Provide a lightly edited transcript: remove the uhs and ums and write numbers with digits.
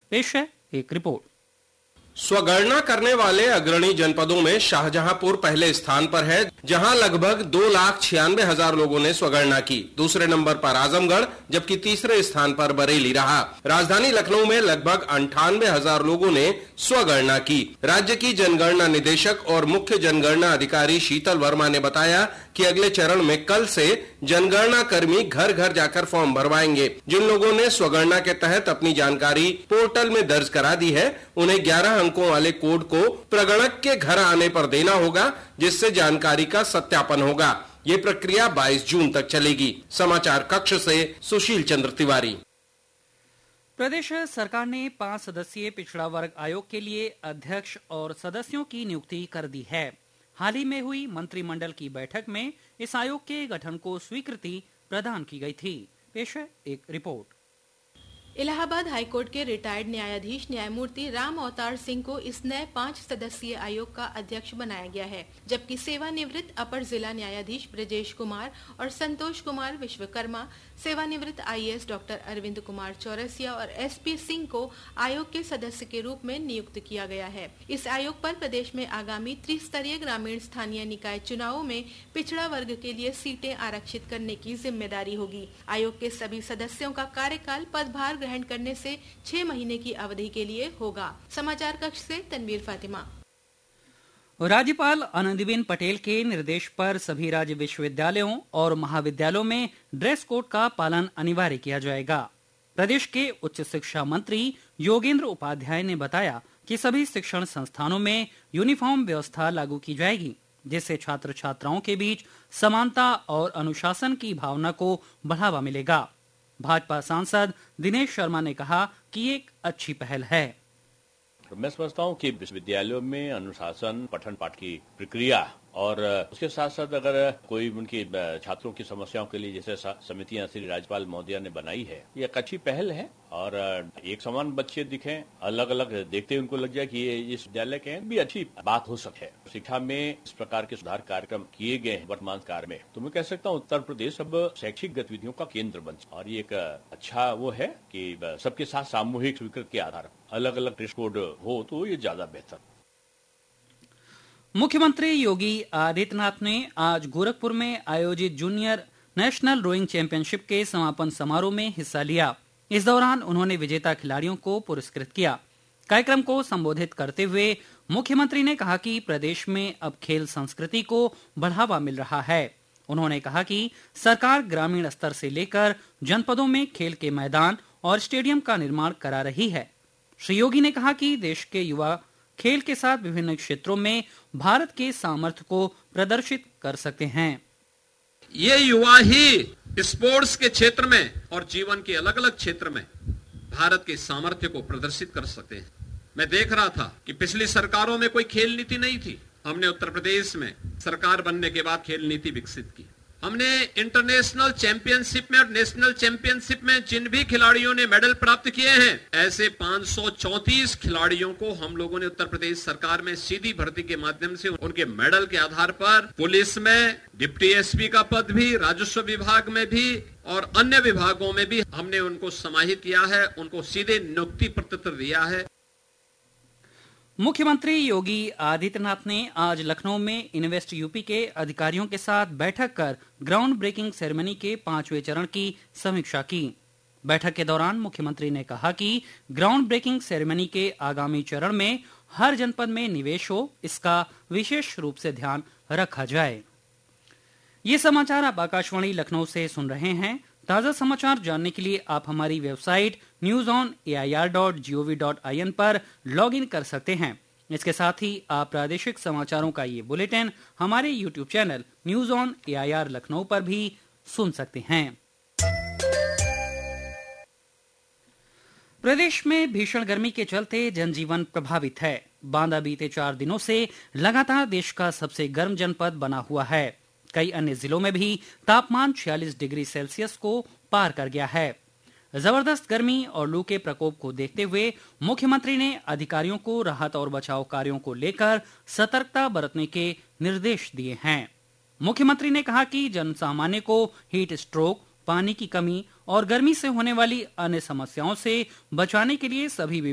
पेश है एक रिपोर्ट। स्वगणना करने वाले अग्रणी जनपदों में शाहजहांपुर पहले स्थान पर है, जहां लगभग 2,96,000 लोगों ने स्वगणना की। दूसरे नंबर पर आजमगढ़, जबकि तीसरे स्थान पर बरेली रहा। राजधानी लखनऊ में लगभग 98,000 लोगों ने स्वगणना की। राज्य की जनगणना निदेशक और मुख्य जनगणना अधिकारी शीतल वर्मा ने बताया कि अगले चरण में कल से जनगणना कर्मी घर घर जाकर फॉर्म भरवाएंगे। जिन लोगों ने स्वगणना के तहत अपनी जानकारी पोर्टल में दर्ज करा दी है, उन्हें 11 अंकों वाले कोड को प्रगणक के घर आने पर देना होगा, जिससे जानकारी का सत्यापन होगा। ये प्रक्रिया 22 जून तक चलेगी। समाचार कक्ष से सुशील चंद्र तिवारी। प्रदेश सरकार ने 5 सदस्यीय पिछड़ा वर्ग आयोग के लिए अध्यक्ष और सदस्यों की नियुक्ति कर दी है। हाल ही में हुई मंत्रिमंडल की बैठक में इस आयोग के गठन को स्वीकृति प्रदान की गई थी। पेश है एक रिपोर्ट। इलाहाबाद हाईकोर्ट के रिटायर्ड न्यायाधीश न्यायमूर्ति राम अवतार सिंह को इस नए 5 सदस्यीय आयोग का अध्यक्ष बनाया गया है, जबकि सेवानिवृत्त अपर जिला न्यायाधीश ब्रजेश कुमार और संतोष कुमार विश्वकर्मा, सेवानिवृत्त IAS डॉक्टर अरविंद कुमार चौरसिया और SP सिंह को आयोग के सदस्य के रूप में नियुक्त किया गया है। इस आयोग पर प्रदेश में आगामी त्रिस्तरीय ग्रामीण स्थानीय निकाय चुनावों में पिछड़ा वर्ग के लिए सीटें आरक्षित करने की जिम्मेदारी होगी। आयोग के सभी सदस्यों का कार्यकाल पदभार ग्रहण करने से 6 महीने की अवधि के लिए होगा। समाचार कक्ष से तनवीर फातिमा। राज्यपाल आनंदीबेन पटेल के निर्देश पर सभी राज्य विश्वविद्यालयों और महाविद्यालयों में ड्रेस कोड का पालन अनिवार्य किया जाएगा। प्रदेश के उच्च शिक्षा मंत्री योगेंद्र उपाध्याय ने बताया कि सभी शिक्षण संस्थानों में यूनिफॉर्म व्यवस्था लागू की जाएगी, जिससे छात्र छात्राओं के बीच समानता और अनुशासन की भावना को बढ़ावा मिलेगा। भाजपा सांसद दिनेश शर्मा ने कहा कि एक अच्छी पहल है। मैं समझता हूँ कि विश्वविद्यालयों में अनुशासन, पठन पाठ की प्रक्रिया और उसके साथ साथ अगर कोई उनकी छात्रों की समस्याओं के लिए जैसे समितियां श्री राज्यपाल महोदया ने बनाई है, ये एक अच्छी पहल है। और एक समान बच्चे दिखें, अलग अलग देखते उनको लग जाए कि ये इस विद्यालय के हैं, भी अच्छी बात हो सके। शिक्षा में इस प्रकार के सुधार कार्यक्रम किए गए हैं वर्तमान काल में, तो मैं कह सकता हूँ उत्तर प्रदेश अब शैक्षिक गतिविधियों का केंद्र बन। और ये एक अच्छा वो है कि सबके साथ सामूहिक स्वीकृति के आधार अलग अलग ड्रेस कोड हो तो ये ज्यादा बेहतर। मुख्यमंत्री योगी आदित्यनाथ ने आज गोरखपुर में आयोजित जूनियर नेशनल रोइंग चैंपियनशिप के समापन समारोह में हिस्सा लिया। इस दौरान उन्होंने विजेता खिलाड़ियों को पुरस्कृत किया। कार्यक्रम को संबोधित करते हुए मुख्यमंत्री ने कहा कि प्रदेश में अब खेल संस्कृति को बढ़ावा मिल रहा है। उन्होंने कहा कि सरकार ग्रामीण स्तर से लेकर जनपदों में खेल के मैदान और स्टेडियम का निर्माण करा रही है। श्री योगी ने कहा कि देश के युवा खेल के साथ विभिन्न क्षेत्रों में भारत के सामर्थ्य को प्रदर्शित कर सकते हैं। ये युवा ही स्पोर्ट्स के क्षेत्र में और जीवन के अलग अलग क्षेत्र में भारत के सामर्थ्य को प्रदर्शित कर सकते हैं। मैं देख रहा था कि पिछली सरकारों में कोई खेल नीति नहीं थी। हमने उत्तर प्रदेश में सरकार बनने के बाद खेल नीति विकसित की। हमने इंटरनेशनल चैंपियनशिप में और नेशनल चैंपियनशिप में जिन भी खिलाड़ियों ने मेडल प्राप्त किए हैं, ऐसे 534 खिलाड़ियों को हम लोगों ने उत्तर प्रदेश सरकार में सीधी भर्ती के माध्यम से उनके मेडल के आधार पर पुलिस में, डिप्टी SP का पद भी, राजस्व विभाग में भी और अन्य विभागों में भी हमने उनको समाहित किया है, उनको सीधे नियुक्ति पत्र दिया है। मुख्यमंत्री योगी आदित्यनाथ ने आज लखनऊ में इन्वेस्ट यूपी के अधिकारियों के साथ बैठक कर ग्राउंड ब्रेकिंग सेरेमनी के 5वें चरण की समीक्षा की। बैठक के दौरान मुख्यमंत्री ने कहा कि ग्राउंड ब्रेकिंग सेरेमनी के आगामी चरण में हर जनपद में निवेश हो, इसका विशेष रूप से ध्यान रखा जाए। ये समाचार आप आकाशवाणी लखनऊ से सुन रहे हैं। ताजा समाचार जानने के लिए आप हमारी वेबसाइट newsonair.gov.in पर लॉगिन कर सकते हैं। इसके साथ ही आप प्रादेशिक समाचारों का ये बुलेटिन हमारे YouTube channel news on AIR Lucknow पर भी सुन सकते हैं। प्रदेश में भीषण गर्मी के चलते जनजीवन प्रभावित है। बांदा बीते 4 दिनों से लगातार देश का सबसे गर्म जनपद बना हुआ है। कई अन्य जिलों में भी तापमान 46 डिग्री सेल्सियस को पार कर गया है। जबरदस्त गर्मी और लू के प्रकोप को देखते हुए मुख्यमंत्री ने अधिकारियों को राहत और बचाव कार्यों को लेकर सतर्कता बरतने के निर्देश दिए हैं। मुख्यमंत्री ने कहा कि जनसामान्य को हीट स्ट्रोक, पानी की कमी और गर्मी से होने वाली अन्य समस्याओं से बचाने के लिए सभी